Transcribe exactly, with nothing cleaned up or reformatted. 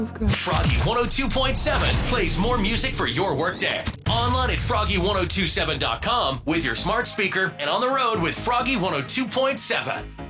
Froggy one oh two point seven plays more music for your workday. Online at froggy ten twenty-seven dot com with your smart speaker and on the road with Froggy one oh two point seven.